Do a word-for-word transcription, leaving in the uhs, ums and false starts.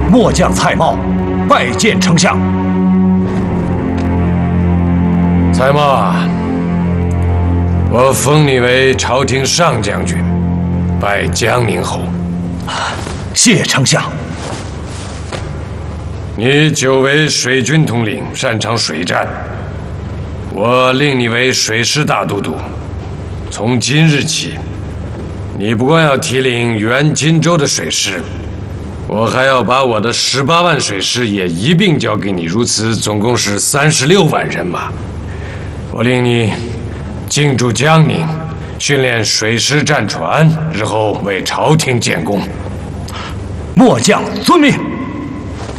末将蔡瑁拜见丞相。 蔡瑁啊，我封你为朝廷上将军，拜江宁侯。 谢丞相。 你久为水军统领，擅长水战，我令你为水师大都督。从今日起，你不光要提领原荆州的水师，我还要把我的十八万水师也一并交给你，如此总共是三十六万人马。我令你进驻江宁，训练水师战船，日后为朝廷建功。 末将遵命。